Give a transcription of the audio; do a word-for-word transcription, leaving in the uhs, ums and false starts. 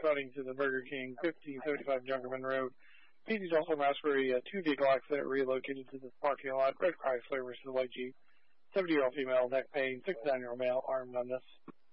responding to the Burger King, fifteen seventy-five Junkerman Road. P D's also asked for a uh, two-vehicle accident relocated to the parking lot. Red Chrysler versus white Jeep. seventy-year-old female, neck pain, sixty-nine-year-old male, armed on this.